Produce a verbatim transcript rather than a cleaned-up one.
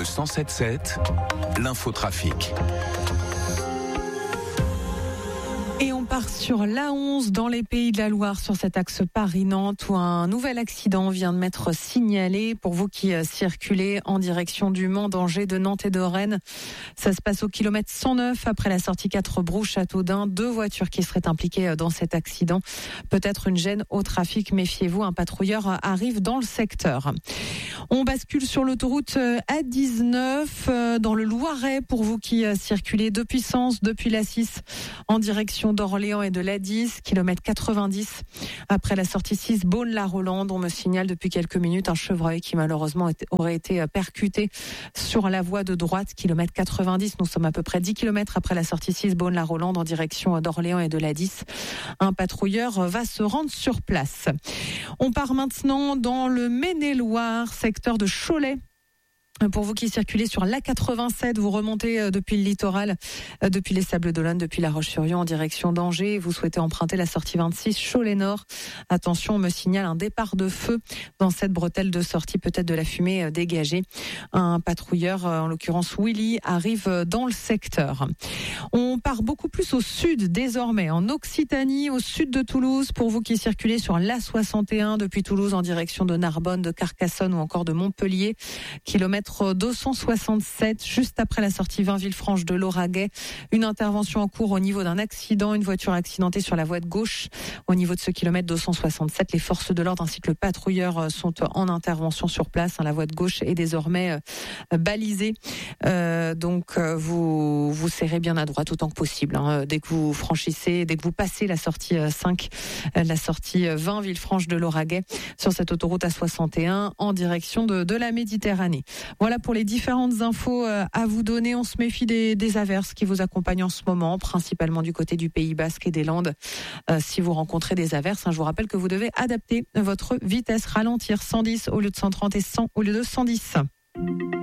Le cent sept sept, l'infotrafic. Et on part sur l'A onze dans les Pays de la Loire, sur cet axe Paris-Nantes où un nouvel accident vient de m'être signalé. Pour vous qui circulez en direction du Mans, d'Angers, de Nantes et de Rennes, ça se passe au kilomètre cent neuf après la sortie quatre Brou-Châteaudun. Deux voitures qui seraient impliquées dans cet accident. Peut-être une gêne au trafic, méfiez-vous, un patrouilleur arrive dans le secteur. On bascule sur l'autoroute A dix-neuf dans le Loiret pour vous qui circulez depuis Sens, depuis l'A six en direction d'Orléans et de l'A dix, kilomètre quatre-vingt-dix. Après la sortie six Beaune-la-Rolande, on me signale depuis quelques minutes un chevreuil qui malheureusement aurait été percuté sur la voie de droite, kilomètre quatre-vingt-dix. Nous sommes à peu près dix kilomètres après la sortie six Beaune-la-Rolande en direction d'Orléans et de l'A dix. Un patrouilleur va se rendre sur place. On part maintenant dans le Maine-et-Loire, secteur de Cholet. Pour vous qui circulez sur l'A quatre-vingt-sept, vous remontez depuis le littoral, depuis les Sables d'Olonne, depuis La Roche-sur-Yon en direction d'Angers. Vous souhaitez emprunter la sortie vingt-six Cholet-Nord. Attention, on me signale un départ de feu dans cette bretelle de sortie, peut-être de la fumée dégagée. Un patrouilleur, en l'occurrence Willy, arrive dans le secteur. On part beaucoup plus au sud désormais, en Occitanie, au sud de Toulouse. Pour vous qui circulez sur l'A soixante et un depuis Toulouse en direction de Narbonne, de Carcassonne ou encore de Montpellier, kilomètre deux cent soixante-sept, juste après la sortie vingt Villefranche de Lauragais. Une intervention en cours au niveau d'un accident, une voiture accidentée sur la voie de gauche. Au niveau de ce kilomètre deux cent soixante-sept, les forces de l'ordre ainsi que le patrouilleur sont en intervention sur place. La voie de gauche est désormais balisée. Euh, donc vous vous serrez bien à droite autant que possible. Hein. Dès que vous franchissez, dès que vous passez la sortie cinq, la sortie vingt Villefranche de Lauragais sur cette autoroute A soixante et un en direction de, de la Méditerranée. Voilà pour les différentes infos à vous donner. On se méfie des, des averses qui vous accompagnent en ce moment, principalement du côté du Pays Basque et des Landes. Euh, si vous rencontrez des averses, hein, je vous rappelle que vous devez adapter votre vitesse, ralentir cent dix au lieu de cent trente et cent au lieu de cent dix.